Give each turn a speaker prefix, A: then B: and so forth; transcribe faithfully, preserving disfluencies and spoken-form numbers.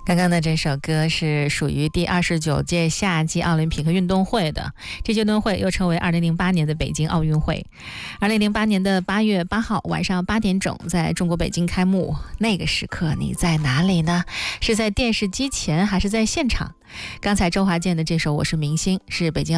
A: 刚刚的这首歌是属于第二十九届夏季奥林匹克运动会的，这届运动会又称为二零零八年的北京奥运会。二零零八年的八月八号晚上八点整，在中国北京开幕。那个时刻你在哪里呢？是在电视机前还是在现场？刚才周华健的这首《我是明星》是北京